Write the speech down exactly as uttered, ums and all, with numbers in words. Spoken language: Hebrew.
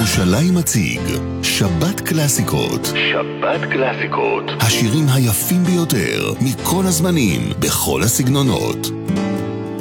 ירושלים מציג שבת קלאסיקות. שבת קלאסיקות. השירים היפים ביותר מכל הזמנים, בכל הסגנונות.